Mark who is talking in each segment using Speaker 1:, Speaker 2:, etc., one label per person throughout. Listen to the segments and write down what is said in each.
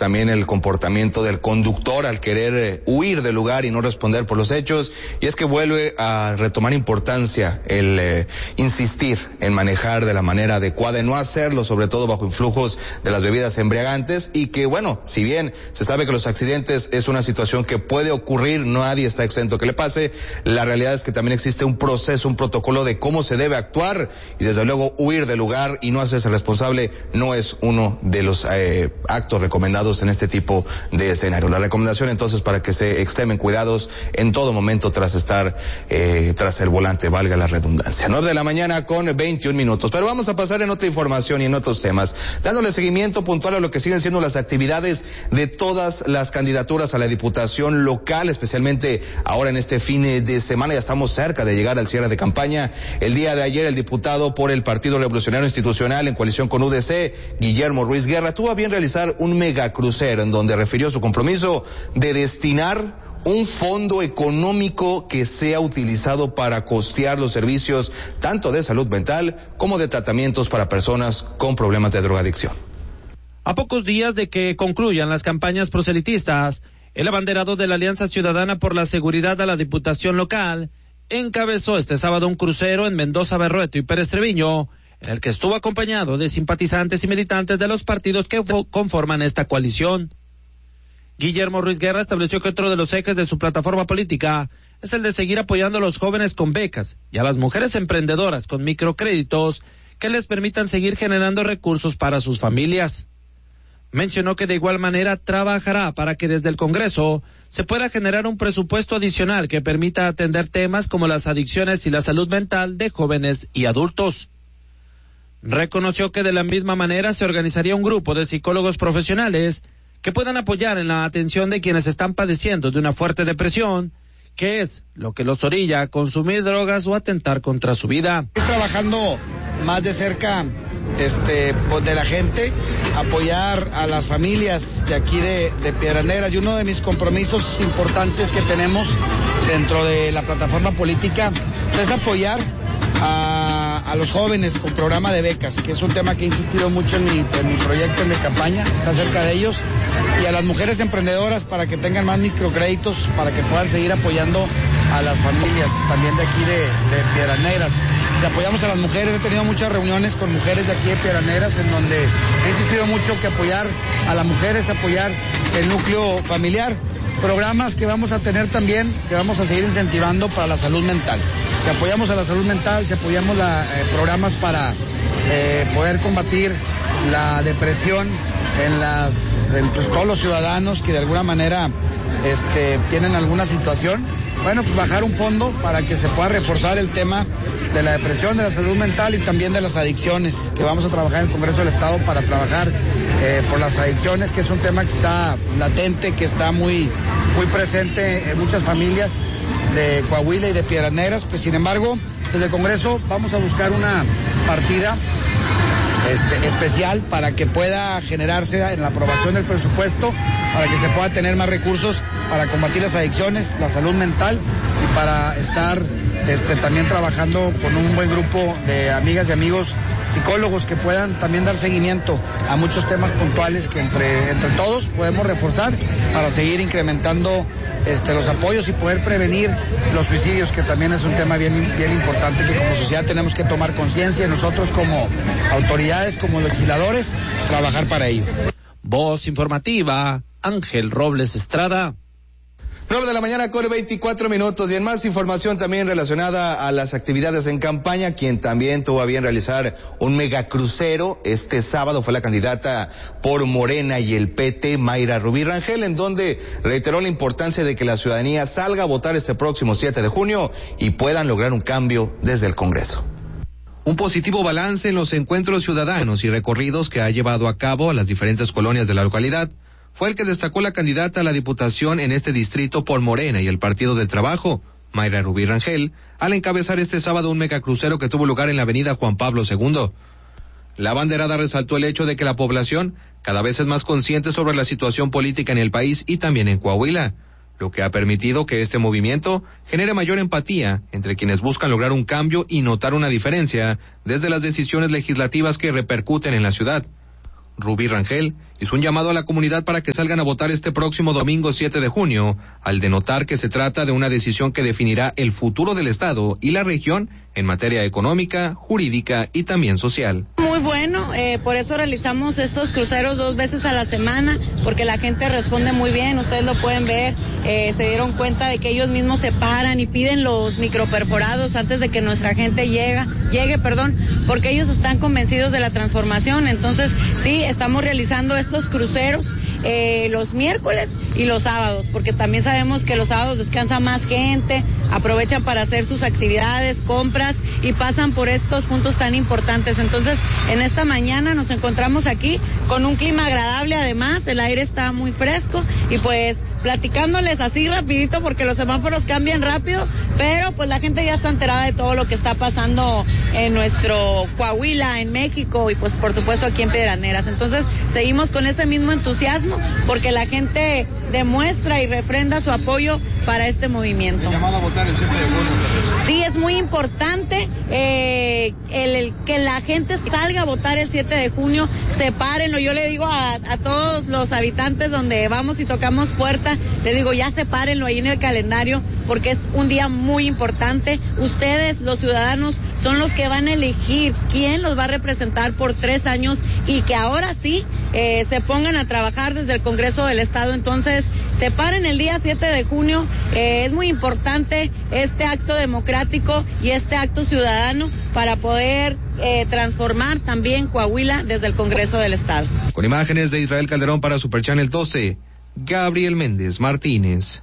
Speaker 1: también el comportamiento del conductor al querer huir del lugar y no responder por los hechos, y es que vuelve a retomar importancia el insistir en manejar de la manera adecuada, en no hacerlo, sobre todo bajo influjos de las bebidas embriagantes, y que bueno, si bien se sabe que los accidentes es una situación que puede ocurrir, nadie está exento que le pase, la realidad es que también existe un proceso, un protocolo de cómo se debe actuar, y desde luego huir del lugar y no hacerse responsable no es uno de los actos recomendados en este tipo de escenarios. La recomendación entonces para que se extremen cuidados en todo momento tras estar tras el volante, valga la redundancia. 9 de la mañana con 21 minutos. Pero vamos a pasar en otra información y en otros temas, dándole seguimiento puntual a lo que siguen siendo las actividades de todas las candidaturas a la diputación local, especialmente ahora en este fin de semana. Ya estamos cerca de llegar al cierre de campaña. El día de ayer el diputado por el Partido Revolucionario Institucional en coalición con UDC, Guillermo Ruiz Guerra, tuvo a bien realizar un megacrucero en donde refirió su compromiso de destinar un fondo económico que sea utilizado para costear los servicios tanto de salud mental como de tratamientos para personas con problemas de drogadicción.
Speaker 2: A pocos días de que concluyan las campañas proselitistas, el abanderado de la Alianza Ciudadana por la Seguridad a la Diputación Local encabezó este sábado un crucero en Mendoza, Berrueto y Pérez Treviño, en el que estuvo acompañado de simpatizantes y militantes de los partidos que conforman esta coalición. Guillermo Ruiz Guerra estableció que otro de los ejes de su plataforma política es el de seguir apoyando a los jóvenes con becas y a las mujeres emprendedoras con microcréditos que les permitan seguir generando recursos para sus familias. Mencionó que de igual manera trabajará para que desde el Congreso se pueda generar un presupuesto adicional que permita atender temas como las adicciones y la salud mental de jóvenes y adultos. Reconoció que de la misma manera se organizaría un grupo de psicólogos profesionales que puedan apoyar en la atención de quienes están padeciendo de una fuerte depresión, que es lo que los orilla a consumir drogas o atentar contra su vida.
Speaker 3: Estoy trabajando más de cerca de la gente, apoyar a las familias de aquí de Piedras Negras, y uno de mis compromisos importantes que tenemos dentro de la plataforma política es apoyar a los jóvenes con programa de becas, que es un tema que he insistido mucho en mi proyecto, en mi campaña, está cerca de ellos, y a las mujeres emprendedoras para que tengan más microcréditos, para que puedan seguir apoyando a las familias también de aquí de Piedras Negras. Si apoyamos a las mujeres, he tenido muchas reuniones con mujeres de aquí de Piedras Negras en donde he insistido mucho que apoyar a las mujeres, apoyar el núcleo familiar. Programas que vamos a tener también, que vamos a seguir incentivando para la salud mental. Si apoyamos a la salud mental, si apoyamos programas para poder combatir la depresión en todos los ciudadanos que de alguna manera tienen alguna situación, bueno, pues bajar un fondo para que se pueda reforzar el tema de la depresión, de la salud mental y también de las adicciones, que vamos a trabajar en el Congreso del Estado para trabajar por las adicciones, que es un tema que está latente, que está muy presente en muchas familias de Coahuila y de Piedras Negras. Pues sin embargo, desde el Congreso vamos a buscar una partida especial para que pueda generarse en la aprobación del presupuesto, para que se pueda tener más recursos para combatir las adicciones, la salud mental, y para estar también trabajando con un buen grupo de amigas y amigos psicólogos que puedan también dar seguimiento a muchos temas puntuales que entre todos podemos reforzar para seguir incrementando los apoyos y poder prevenir los suicidios, que también es un tema bien importante que como sociedad tenemos que tomar conciencia, nosotros como autoridades, como legisladores, trabajar para ello.
Speaker 2: Voz informativa, Ángel Robles Estrada.
Speaker 1: 9 de la mañana con 24 minutos, y en más información también relacionada a las actividades en campaña, quien también tuvo a bien realizar un megacrucero este sábado fue la candidata por Morena y el PT, Mayra Rubí Rangel, en donde reiteró la importancia de que la ciudadanía salga a votar este próximo 7 de junio y puedan lograr un cambio desde el Congreso. Un positivo balance en los encuentros ciudadanos y recorridos que ha llevado a cabo a las diferentes colonias de la localidad fue el que destacó la candidata a la diputación en este distrito por Morena y el Partido del Trabajo, Mayra Rubí Rangel, al encabezar este sábado un megacrucero que tuvo lugar en la avenida Juan Pablo II. La abanderada resaltó el hecho de que la población cada vez es más consciente sobre la situación política en el país y también en Coahuila, lo que ha permitido que este movimiento genere mayor empatía entre quienes buscan lograr un cambio y notar una diferencia desde las decisiones legislativas que repercuten en la ciudad. Rubí Rangel, hizo un llamado a la comunidad para que salgan a votar este próximo domingo 7 de junio, al denotar que se trata de una decisión que definirá el futuro del Estado y la región en materia económica, jurídica y también social.
Speaker 4: Muy bueno, por eso realizamos estos cruceros 2 veces a la semana, porque la gente responde muy bien, ustedes lo pueden ver, se dieron cuenta de que ellos mismos se paran y piden los microperforados antes de que nuestra gente llegue, porque ellos están convencidos de la transformación. Entonces sí, estamos realizando estos cruceros los miércoles y los sábados, porque también sabemos que los sábados descansa más gente, aprovechan para hacer sus actividades, compras y pasan por estos puntos tan importantes. Entonces, en esta mañana nos encontramos aquí con un clima agradable, además el aire está muy fresco y pues platicándoles así rapidito porque los semáforos cambian rápido, pero pues la gente ya está enterada de todo lo que está pasando en nuestro Coahuila, en México y pues por supuesto aquí en Pederneiras. Entonces seguimos con ese mismo entusiasmo porque la gente demuestra y refrenda su apoyo para este movimiento.
Speaker 3: Llamado a votar el 7 de junio.
Speaker 4: Sí, es muy importante que la gente salga a votar el 7 de junio, sepárenlo. Yo le digo a todos los habitantes donde vamos y tocamos puerta, le digo ya sepárenlo ahí en el calendario porque es un día muy importante. Ustedes, los ciudadanos, son los que van a elegir quién los va a representar por 3 años y que ahora sí se pongan a trabajar desde el Congreso del Estado. Entonces, separen el día 7 de junio. Es muy importante este acto democrático y este acto ciudadano para poder transformar también Coahuila desde el Congreso del Estado.
Speaker 1: Con imágenes de Israel Calderón para Super Channel 12, Gabriel Méndez Martínez.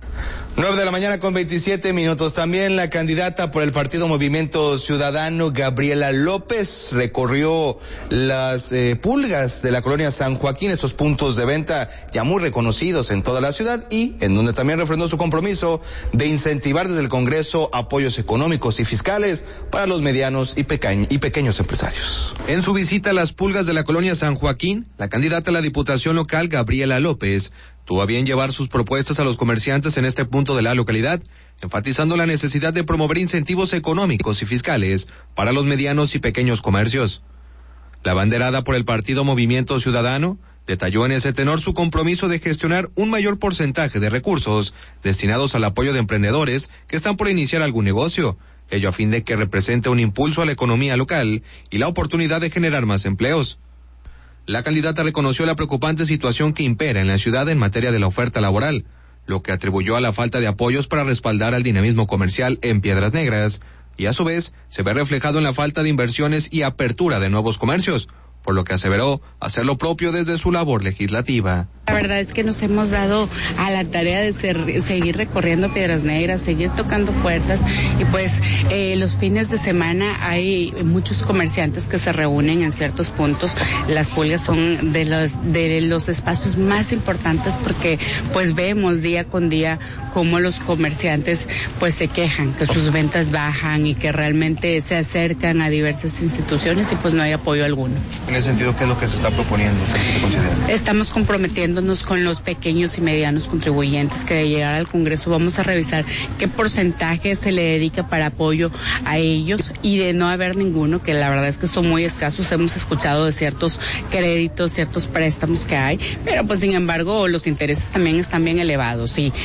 Speaker 1: 9 de la mañana con 27 minutos. También la candidata por el partido Movimiento Ciudadano, Gabriela López, recorrió las pulgas de la colonia San Joaquín, estos puntos de venta ya muy reconocidos en toda la ciudad y en donde también refrendó su compromiso de incentivar desde el Congreso apoyos económicos y fiscales para los medianos y pequeños empresarios. En su visita a las pulgas de la colonia San Joaquín, la candidata a la Diputación Local, Gabriela López, tuvo a bien llevar sus propuestas a los comerciantes en este punto de la localidad, enfatizando la necesidad de promover incentivos económicos y fiscales para los medianos y pequeños comercios. La abanderada por el partido Movimiento Ciudadano detalló en ese tenor su compromiso de gestionar un mayor porcentaje de recursos destinados al apoyo de emprendedores que están por iniciar algún negocio, ello a fin de que represente un impulso a la economía local y la oportunidad de generar más empleos. La candidata reconoció la preocupante situación que impera en la ciudad en materia de la oferta laboral, lo que atribuyó a la falta de apoyos para respaldar al dinamismo comercial en Piedras Negras, y a su vez se ve reflejado en la falta de inversiones y apertura de nuevos comercios, por lo que aseveró hacer lo propio desde su labor legislativa.
Speaker 5: La verdad es que nos hemos dado a la tarea de seguir recorriendo Piedras Negras, seguir tocando puertas y pues los fines de semana hay muchos comerciantes que se reúnen en ciertos puntos. Las pulgas son de los espacios más importantes porque pues vemos día con día cómo los comerciantes pues se quejan que sus ventas bajan y que realmente se acercan a diversas instituciones y pues no hay apoyo alguno.
Speaker 1: En ese sentido, ¿qué es lo que se está proponiendo? ¿Qué se considera?
Speaker 5: Estamos comprometiéndonos con los pequeños y medianos contribuyentes que de llegar al Congreso vamos a revisar qué porcentaje se le dedica para apoyo a ellos y de no haber ninguno, que la verdad es que son muy escasos. Hemos escuchado de ciertos créditos, ciertos préstamos que hay, pero pues sin embargo los intereses también están bien elevados y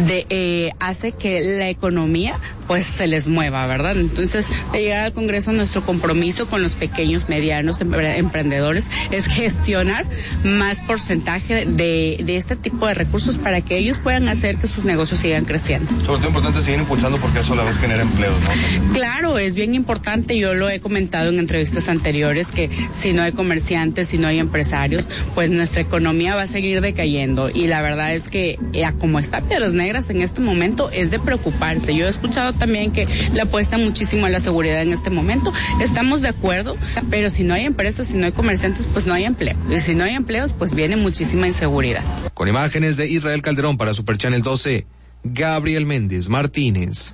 Speaker 5: hace que la economía pues se les mueva, ¿verdad? Entonces, de llegar al Congreso, nuestro compromiso con los pequeños, medianos emprendedores es gestionar más porcentaje de este tipo de recursos para que ellos puedan hacer que sus negocios sigan creciendo.
Speaker 1: Sobre todo importante seguir impulsando porque eso a la vez genera empleos, ¿no?
Speaker 5: Claro, es bien importante, yo lo he comentado en entrevistas anteriores, que si no hay comerciantes, si no hay empresarios, pues nuestra economía va a seguir decayendo y la verdad es que como está Piedras Negras en este momento es de preocuparse. Yo he escuchado también que le apuesta muchísimo a la seguridad en este momento, estamos de acuerdo, pero si no hay empresas, si no hay comerciantes, pues no hay empleo. Y si no hay empleos, pues viene muchísima inseguridad.
Speaker 1: Con imágenes de Israel Calderón para Super Channel 12, Gabriel Méndez Martínez.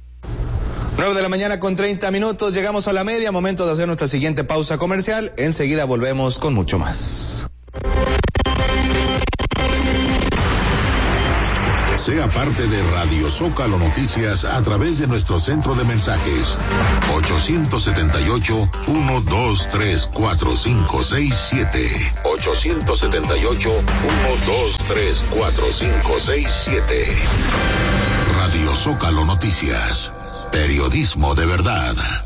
Speaker 1: 9 de la mañana con 30 minutos, llegamos a la media, momento de hacer nuestra siguiente pausa comercial, enseguida volvemos con mucho más.
Speaker 6: Sea parte de Radio Zócalo Noticias a través de nuestro centro de mensajes 878-123-4567. 878-123-4567. Radio Zócalo Noticias. Periodismo de verdad.